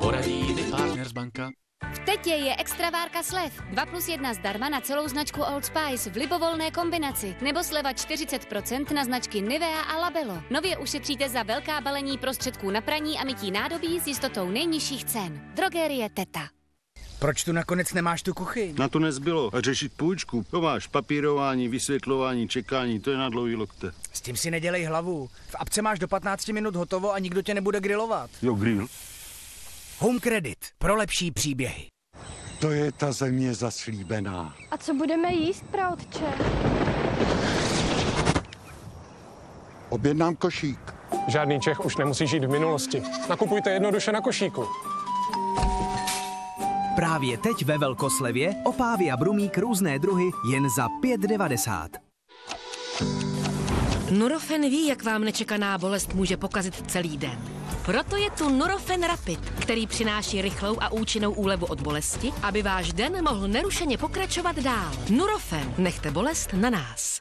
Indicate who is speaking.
Speaker 1: Poradí mi Partners banka.
Speaker 2: V Tetě je extravárka slev. 2+1 zdarma na celou značku Old Spice v libovolné kombinaci. Nebo sleva 40% na značky Nivea a Labello. Nově ušetříte za velká balení prostředků na praní a mytí nádobí s jistotou nejnižších cen. Drogerie Teta.
Speaker 3: Proč tu nakonec nemáš tu kuchyň?
Speaker 4: Na to nezbylo. A řešit půjčku. To máš papírování, vysvětlování, čekání, to je na dlouhý lokte.
Speaker 3: S tím si nedělej hlavu. V apce máš do 15 minut hotovo a nikdo tě nebude grilovat.
Speaker 4: Jo, grill.
Speaker 3: Home Credit. Pro lepší příběhy.
Speaker 5: To je ta země zaslíbená.
Speaker 6: A co budeme jíst, praotče?
Speaker 5: Objednám košík.
Speaker 7: Žádný Čech už nemusí žít v minulosti. Nakupujte jednoduše na košíku.
Speaker 8: Právě teď ve velkoslevě opávy a brumík různé druhy jen za 5,90.
Speaker 9: Nurofen ví, jak vám nečekaná bolest může pokazit celý den. Proto je tu Nurofen Rapid, který přináší rychlou a účinnou úlevu od bolesti, aby váš den mohl nerušeně pokračovat dál. Nurofen, nechte bolest na nás.